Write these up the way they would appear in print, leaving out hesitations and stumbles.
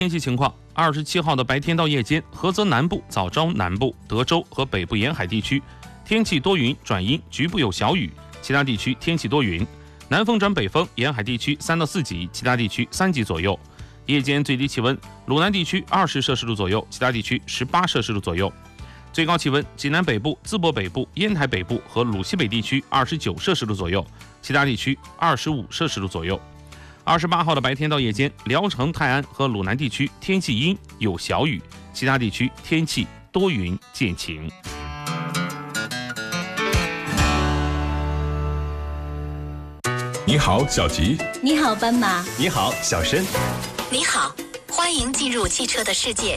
天气情况：27号的白天到夜间，菏泽南部、枣庄南部、德州和北部沿海地区天气多云转阴，局部有小雨；其他地区天气多云，南风转北风，沿海地区3到4级，其他地区3级左右。夜间最低气温，鲁南地区20摄氏度左右，其他地区18摄氏度左右。最高气温，济南北部、淄博北部、烟台北部和鲁西北地区29摄氏度左右，其他地区25摄氏度左右。28号的白天到夜间，聊城、泰安和鲁南地区天气阴有小雨，其他地区天气多云见晴。 你好，小吉。 你好，斑马。 你好，小申。 你好，欢迎进入汽车的世界。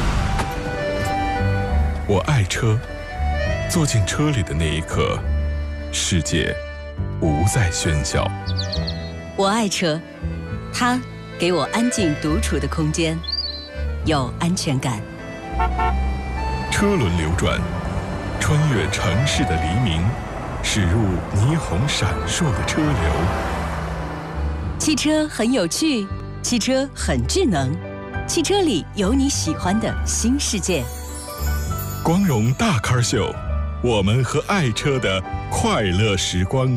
我爱车，坐进车里的那一刻，世界不再喧嚣。 我爱车，它给我安静独处的空间，有安全感。 车轮流转，穿越城市的黎明，驶入霓虹闪烁的车流。 汽车很有趣，汽车很智能，汽车里有你喜欢的新世界。 光荣大咖秀，我们和爱车的快乐时光。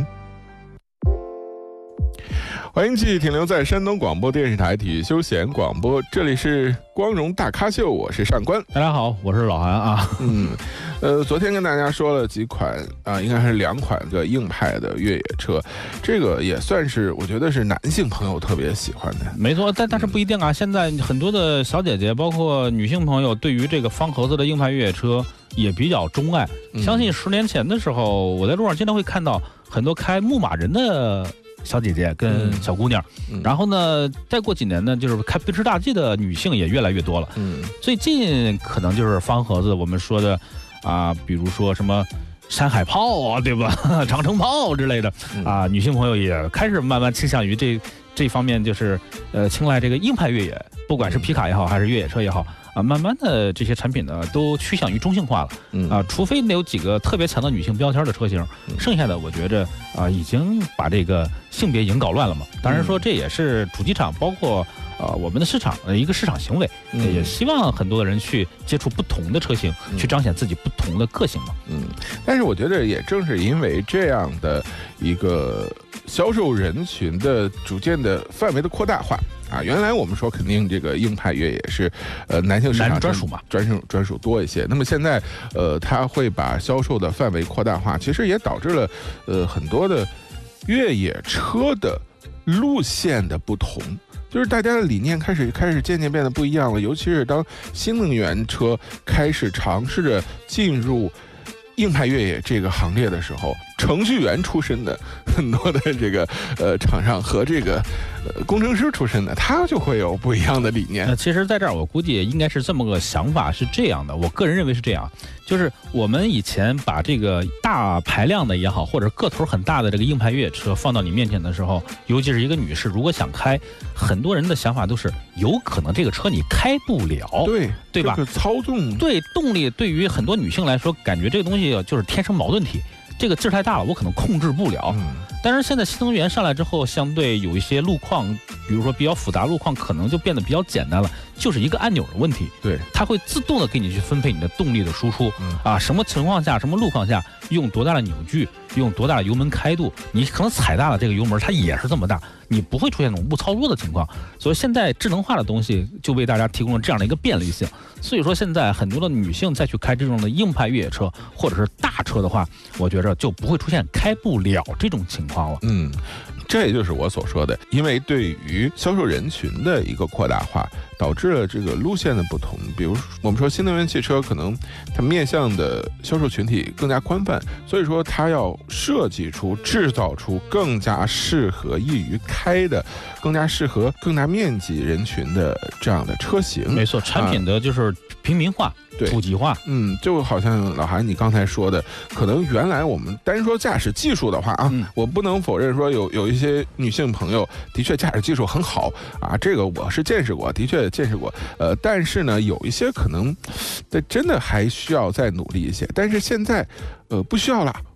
欢迎继续停留在山东广播电视台体育休闲广播，这里是光荣大咖秀，我是上官。 大家好，我是老韩啊。 昨天跟大家说了几款应该是2款个硬派的越野车，这个也算是我觉得是男性朋友特别喜欢的。 没错，但是不一定啊。现在很多的小姐姐，包括女性朋友，对于这个方盒子的硬派越野车也比较钟爱。相信10年前的时候，我在路上经常会看到很多开牧马人的小姐姐跟小姑娘，然后呢，再过几年呢，就是开奔驰大 G 的女性也越来越多了。最近可能就是方盒子，我们说的比如说什么山海炮啊，对吧？长城炮之类的女性朋友也开始慢慢倾向于这方面，就是青睐这个硬派越野，不管是皮卡也好，还是越野车也好。慢慢的这些产品呢都趋向于中性化了除非有几个特别强的女性标签的车型，剩下的我觉着已经把这个性别已经搞乱了嘛。当然说这也是主机厂包括我们的市场的一个市场行为，也希望很多的人去接触不同的车型，去彰显自己不同的个性嘛。 但是我觉得也正是因为这样的一个销售人群的逐渐的范围的扩大化原来我们说肯定这个硬派越野是男性市场专属嘛， 专属多一些。那么现在它会把销售的范围扩大化，其实也导致了很多的越野车的路线的不同。就是大家的理念开始渐渐变得不一样了，尤其是当新能源车开始尝试着进入硬派越野这个行列的时候，程序员出身的很多的这个厂商和这个工程师出身的，他就会有不一样的理念。 其实在这儿我估计应该是这么个想法，是这样的，我个人认为是这样，就是我们以前把这个大排量的也好，或者个头很大的这个硬派越野车放到你面前的时候，尤其是一个女士如果想开，很多人的想法都是有可能这个车你开不了，对吧？ 这个操纵对动力对于很多女性来说，感觉这个东西就是天生矛盾体，这个劲儿太大了，我可能控制不了。但是现在新能源上来之后，相对有一些路况，比如说比较复杂路况，可能就变得比较简单了，就是一个按钮的问题。 对， 它会自动的给你去分配你的动力的输出什么情况下，什么路况下用多大的扭矩，用多大的油门开度，你可能踩大了这个油门，它也是这么大，你不会出现那种误操作的情况。所以现在智能化的东西就为大家提供了这样的一个便利性。所以说现在很多的女性再去开这种的硬派越野车或者是大车的话，我觉着就不会出现开不了这种情况了。 这也就是我所说的，因为对于销售人群的一个扩大化，导致了这个路线的不同。比如我们说新能源汽车可能它面向的销售群体更加宽泛，所以说它要设计出制造出更加适合易于开的，更加适合更大面积人群的这样的车型。 没错，产品的就是平民化普及化。 就好像老韩你刚才说的，可能原来我们单说驾驶技术的话我不能否认说有一些女性朋友的确驾驶技术很好这个我是见识过，的确见识过。但是呢，有一些可能真的还需要再努力一些。但是现在不需要了。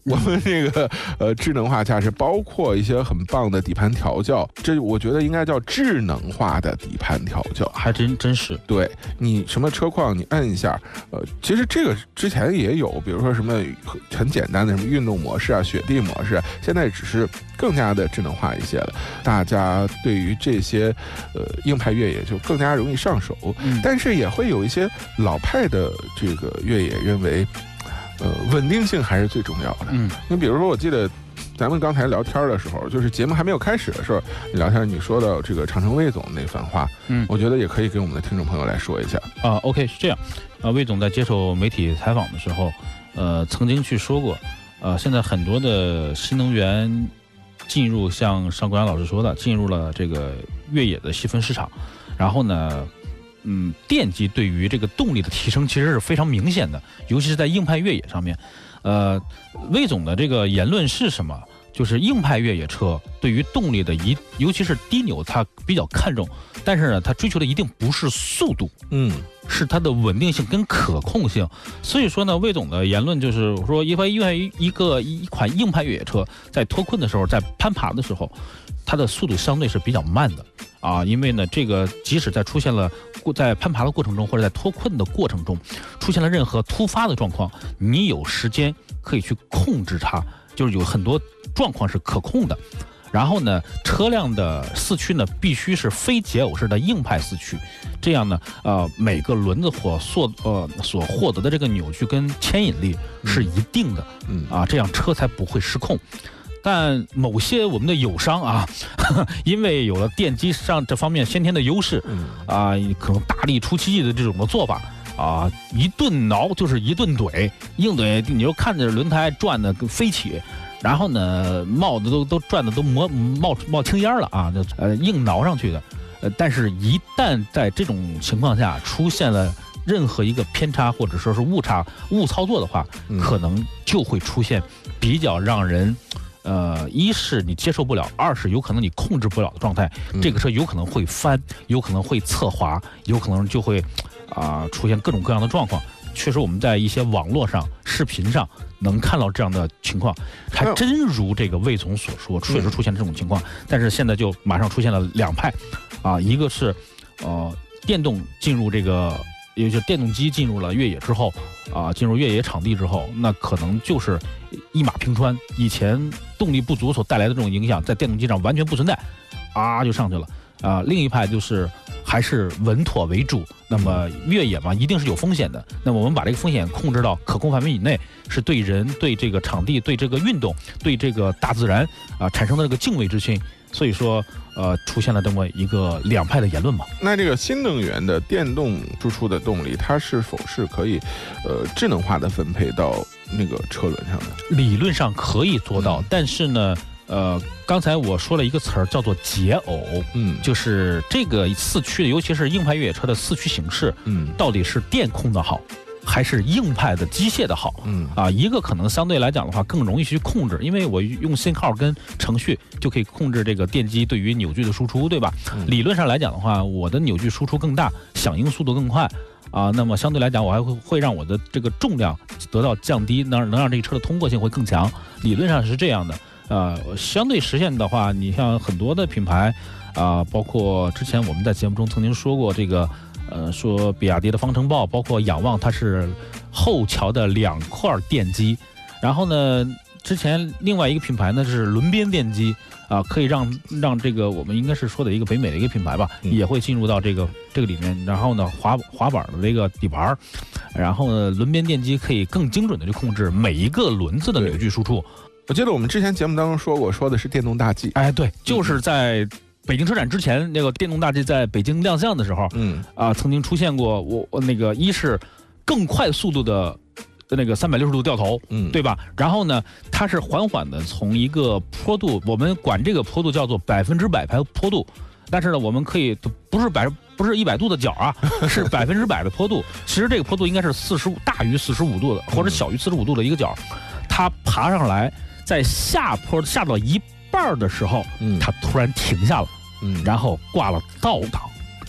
我们这个智能化驾驶，包括一些很棒的底盘调教，这我觉得应该叫智能化的底盘调教， 还真是。 对，你什么车况你摁一下，其实这个之前也有，比如说什么很简单的什么运动模式啊、雪地模式啊，现在只是更加的智能化一些了。大家对于这些硬派越野就更加容易上手，但是也会有一些老派的这个越野认为，稳定性还是最重要的。你比如说，我记得咱们刚才聊天的时候，就是节目还没有开始的时候，你聊天你说到这个长城魏总那番话，我觉得也可以给我们的听众朋友来说一下。 OK， 是这样。魏总在接受媒体采访的时候，曾经去说过，现在很多的新能源进入，像上国阳老师说的，进入了这个越野的细分市场，然后呢，电机对于这个动力的提升其实是非常明显的，尤其是在硬派越野上面。魏总的这个言论是什么？就是硬派越野车对于动力的尤其是低扭，它比较看重，但是呢，它追求的一定不是速度，是它的稳定性跟可控性。所以说呢，魏总的言论就是说，一款硬派越野车在脱困的时候，在攀爬的时候，它的速度相对是比较慢的啊，因为呢，这个即使在出现了在攀爬的过程中，或者在脱困的过程中，出现了任何突发的状况，你有时间可以去控制它，就是有很多状况是可控的。然后呢，车辆的四驱呢必须是非解耦式的硬派四驱，这样呢，每个轮子所获得的这个扭矩跟牵引力是一定的，这样车才不会失控。但某些我们的友商啊，因为有了电机上这方面先天的优势，可能大力出奇的这种的做法啊，一顿挠就是一顿怼，硬怼，你就看着轮胎转的飞起，然后呢，帽子都转的都冒青烟了啊，就硬挠上去的。但是，一旦在这种情况下出现了任何一个偏差或者说是误操作的话，可能就会出现比较让人。一是你接受不了，二是有可能你控制不了的状态，这个车有可能会翻，有可能会侧滑，有可能就会出现各种各样的状况。确实我们在一些网络上、视频上能看到这样的情况，还真如这个魏总所说，确实出现这种情况。但是现在就马上出现了两派，一个是电动进入这个。也就是电动机进入了越野之后，进入越野场地之后，那可能就是一马平川。以前动力不足所带来的这种影响，在电动机上完全不存在，就上去了。另一派就是还是稳妥为主。那么越野嘛，一定是有风险的。那么我们把这个风险控制到可控范围以内，是对人、对这个场地、对这个运动、对这个大自然产生的这个敬畏之心。所以说，出现了这么一个两派的言论嘛。 那这个新能源的电动输出的动力，它是否是可以，智能化的分配到那个车轮上的？ 理论上可以做到，但是呢，刚才我说了一个词儿叫做解耦，就是这个四驱，尤其是硬派越野车的四驱形式，到底是电控的好，还是硬派的机械的好？一个可能相对来讲的话更容易去控制，因为我用信号跟程序就可以控制这个电机对于扭矩的输出，对吧？理论上来讲的话，我的扭矩输出更大，响应速度更快。那么相对来讲，我还会让我的这个重量得到降低，能让这个车的通过性会更强。理论上是这样的。相对实现的话，你像很多的品牌，包括之前我们在节目中曾经说过这个。说比亚迪的方程豹，包括仰望，它是后桥的2块电机。然后呢，之前另外一个品牌呢是轮边电机，可以让这个我们应该是说的一个北美的一个品牌吧，也会进入到这个里面。然后呢，滑板的这个底盘，然后呢，轮边电机可以更精准的去控制每一个轮子的扭矩输出。 我记得我们之前节目当中说的是电动大 G， 对，就是在。北京车展之前，那个电动大 G 在北京亮相的时候，曾经出现过。我那个一是更快速度的那个360度掉头，对吧？然后呢，它是缓缓的从一个坡度，我们管这个坡度叫做100%坡度，但是呢，我们可以不是100度的角是100%的坡度。其实这个坡度应该是大于45度的，或者小于45度的一个角。它爬上来，在下坡下到一半的时候，它突然停下了。然后挂了倒档，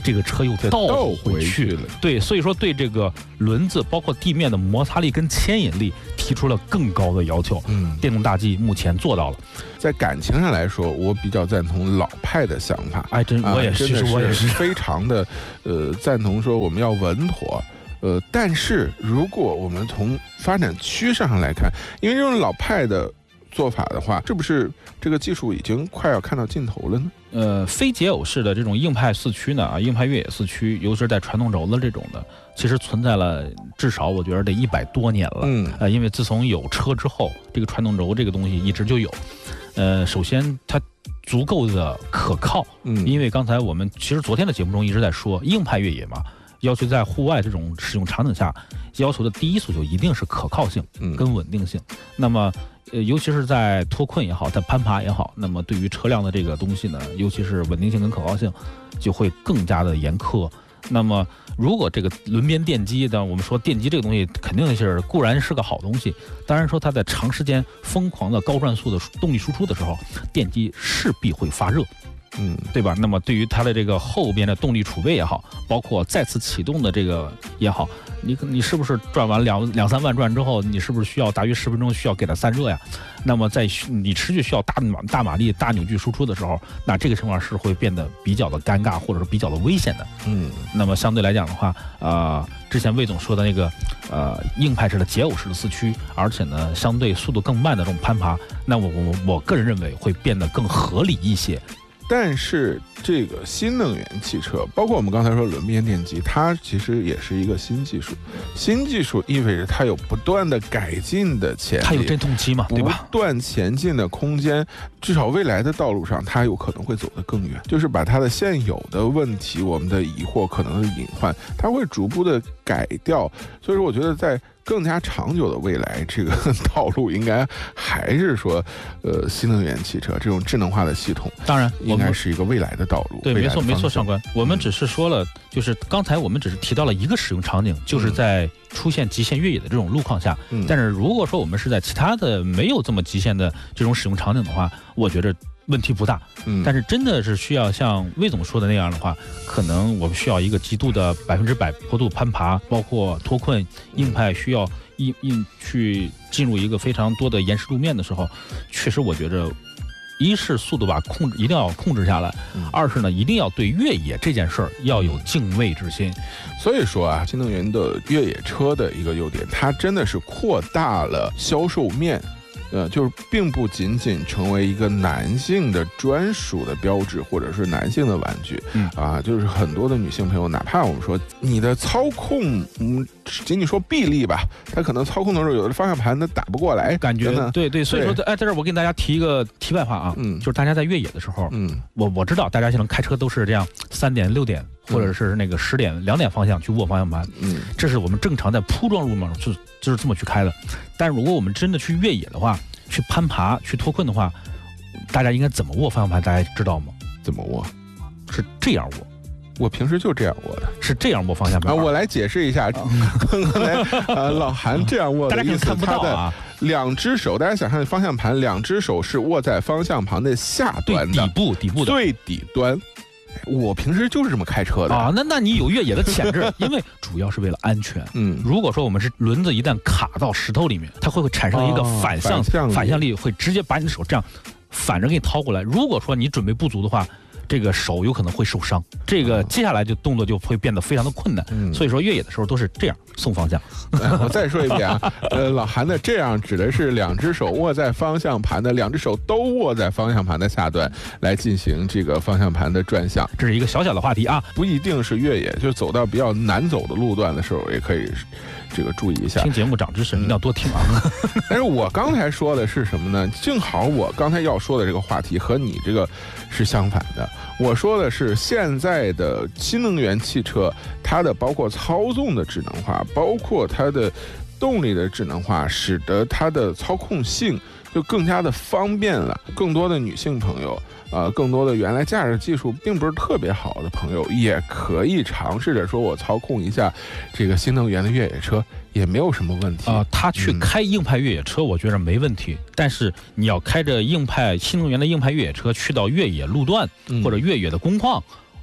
这个车又倒回去了。对，所以说对这个轮子包括地面的摩擦力跟牵引力提出了更高的要求。电动大 G 目前做到了。 在感情上来说，我比较赞同老派的想法。 哎，我也是，其实我也是非常的赞同说我们要稳妥。但是如果我们从发展趋势上来看，因为这种老派的做法的话，是不是这个技术已经快要看到尽头了呢？ 非解耦式的这种硬派四驱呢，硬派越野四驱，尤其是带传动轴的这种的，其实存在了至少我觉得得100多年了。因为自从有车之后，这个传动轴这个东西一直就有。首先它足够的可靠，因为刚才我们其实昨天的节目中一直在说硬派越野嘛。要求在户外这种使用场景下，要求的第一诉求一定是可靠性跟稳定性。那么，尤其是在脱困也好，在攀爬也好，那么对于车辆的这个东西呢，尤其是稳定性跟可靠性，就会更加的严苛。那么，如果这个轮边电机，当然我们说电机这个东西肯定是固然是个好东西，当然说它在长时间疯狂的高转速的动力输出的时候，电机势必会发热。对吧？那么对于它的这个后边的动力储备也好，包括再次启动的这个也好，你是不是转完两三万转之后，你是不是需要大约10分钟需要给它散热呀？那么在你持续需要大马力、大扭矩输出的时候，那这个情况是会变得比较的尴尬，或者是比较的危险的。那么相对来讲的话，之前魏总说的那个硬派式的解耦式的四驱，而且呢相对速度更慢的这种攀爬，那我个人认为会变得更合理一些。 但是这个新能源汽车，包括我们刚才说轮边电机，它其实也是一个新技术。新技术意味着它有不断的改进的潜力， 它有阵痛期嘛，对吧？ 不断前进的空间，至少未来的道路上，它有可能会走得更远。就是把它的现有的问题、我们的疑惑、可能的隐患，它会逐步的改掉。所以说，我觉得在更加长久的未来，这个道路应该还是说，新能源汽车这种智能化的系统， 当然应该是一个未来的道路。 对，没错，上官。我们只是说了，就是刚才我们只是提到了一个使用场景，就是在出现极限越野的这种路况下。但是如果说我们是在其他的没有这么极限的这种使用场景的话，我觉得问题不大。但是真的是需要像魏总说的那样的话，可能我们需要一个极度的100%坡度攀爬，包括脱困硬派需要去进入一个非常多的岩石路面的时候，确实我觉着，一是速度一定要控制下来，二是呢一定要对越野这件事儿要有敬畏之心。 所以说啊，新能源的越野车的一个优点，它真的是扩大了销售面。就是并不仅仅成为一个男性的专属的标志，或者是男性的玩具。就是很多的女性朋友，哪怕我们说你的操控，仅仅说臂力吧，他可能操控的时候有的方向盘他打不过来， 感觉对，所以说在这儿我给大家提一个题外话啊，就是大家在越野的时候，我知道大家现在开车都是这样3点6点，或者是那个10点2点方向去握方向盘，这是我们正常在铺装路面就是这么去开的。但如果我们真的去越野的话，去攀爬、去脱困的话，大家应该怎么握方向盘？大家知道吗？ 怎么握？ 是这样握。 我平时就这样握的， 是这样握方向盘。 我来解释一下，刚才老韩这样握的意思， 看不到啊。 2只手，大家想象方向盘2只手是握在方向盘的下端的底部的最底端。我平时就是这么开车的啊，那你有越野的潜质，因为主要是为了安全。如果说我们是轮子一旦卡到石头里面，它会产生一个反向力，会直接把你的手这样反着给你掏过来。如果说你准备不足的话，这个手有可能会受伤，这个接下来就动作就会变得非常的困难。所以说越野的时候都是这样送方向。 我再说一遍啊，老韩的这样指的是2只手握在方向盘的，2只手都握在方向盘的下端来进行这个方向盘的转向。 这是一个小小的话题啊， 不一定是越野，就走到比较难走的路段的时候，也可以这个注意一下。 听节目长知识，一定要多听啊。 但是我刚才说的是什么呢？正好我刚才要说的这个话题和你这个是相反的。我说的是现在的新能源汽车，它的包括操纵的智能化，包括它的动力的智能化，使得它的操控性就更加的方便了。更多的女性朋友，更多的原来驾驶技术并不是特别好的朋友，也可以尝试着说我操控一下这个新能源的越野车，也没有什么问题。 他去开硬派越野车，我觉得没问题。但是你要开着新能源的硬派越野车去到越野路段或者越野的工况，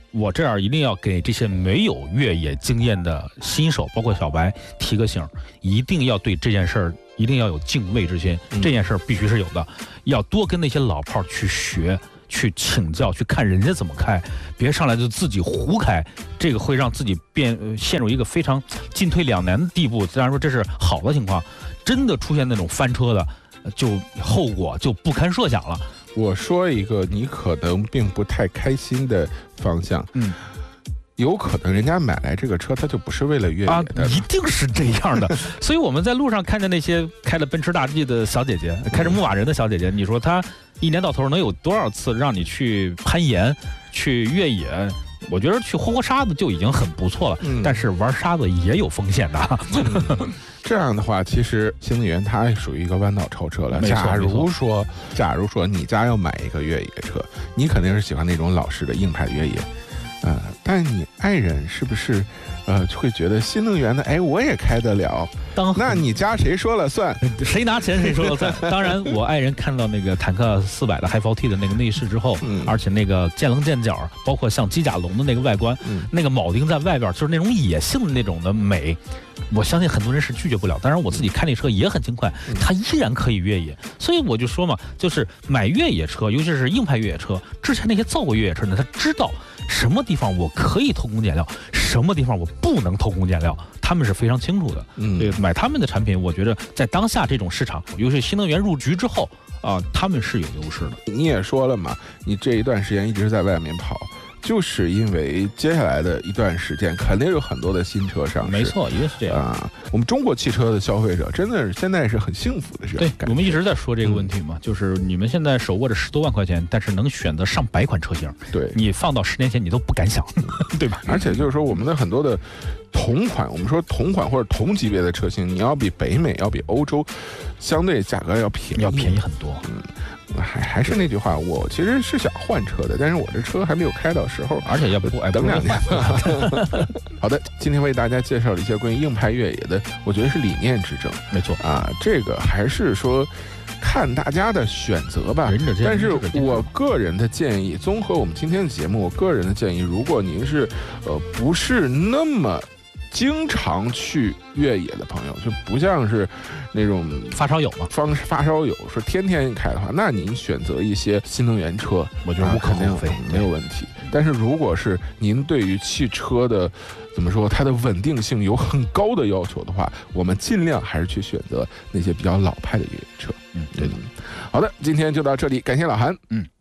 我这样一定要给这些没有越野经验的新手，包括小白提个醒，一定要对这件事儿一定要有敬畏之心，这件事儿必须是有的，要多跟那些老炮去学。去请教，去看人家怎么开，别上来就自己胡开，这个会让自己陷入一个非常进退两难的地步。虽然说这是好的情况，真的出现那种翻车的，就后果就不堪设想了。 我说一个你可能并不太开心的方向，有可能人家买来这个车，他就不是为了越野的， 一定是这样的。所以我们在路上看见那些开了奔驰大 G 的小姐姐，开着牧马人的小姐姐，你说她一年到头能有多少次让你去攀岩、去越野？我觉得去活沙子就已经很不错了，但是玩沙子也有风险的。 这样的话，其实新能源它属于一个弯道超车了。假如说你家要买一个越野车，你肯定是喜欢那种老式的硬派越野。但你爱人是不是会觉得新能源的我也开得了？那你家谁说了算？ 谁拿钱谁说了算？当然，我爱人看到那个坦克400的 Hi4T 的那个内饰之后，而且那个见棱见角，包括像机甲龙的那个外观，那个铆钉在外边，就是那种野性的那种的美，我相信很多人是拒绝不了。当然，我自己开那车也很轻快，它依然可以越野。所以我就说嘛，就是买越野车，尤其是硬派越野车，之前那些造过越野车的，他知道什么地方我可以偷工减料，什么地方我不能偷工减料，他们是非常清楚的。对，买他们的产品，我觉得在当下这种市场，尤其新能源入局之后他们是有优势的。 你也说了嘛，你这一段时间一直在外面跑，就是因为接下来的一段时间肯定有很多的新车上市。 没错，一定是这样我们中国汽车的消费者真的是现在是很幸福的这种感觉。 对，我们一直在说这个问题嘛，就是你们现在手握着10多万块钱，但是能选择上百款车型， 对， 你放到10年前你都不敢想，对吧？ 而且就是说我们的很多的同款，我们说同款或者同级别的车型，你要比北美要比欧洲相对价格要便宜很多。 还是那句话，我其实是想换车的，但是我这车还没有开到时候， 而且要不等2年。好的，今天为大家介绍了一些关于硬派越野的，我觉得是理念之争。 没错这个还是说看大家的选择吧。但是我个人的建议，综合我们今天的节目，我个人的建议，如果您是不是那么经常去越野的朋友，就不像是那种发烧友嘛， 发烧友说天天开的话，那您选择一些新能源车， 我觉得无可厚非， 没有问题。但是如果是您对于汽车的怎么说，它的稳定性有很高的要求的话，我们尽量还是去选择那些比较老派的越野车。对的。好的，今天就到这里，感谢老韩。